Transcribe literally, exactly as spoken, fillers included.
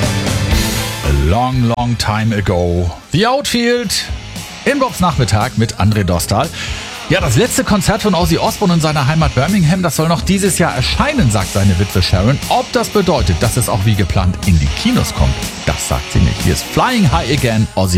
A long, long time ago. The Outfield. Inbox Nachmittag mit André Dostal. Ja, das letzte Konzert von Ozzy Osbourne in seiner Heimat Birmingham, das soll noch dieses Jahr erscheinen, sagt seine Witwe Sharon. Ob das bedeutet, dass es auch wie geplant in die Kinos kommt, das sagt sie nicht. Hier ist Flying High Again, Ozzy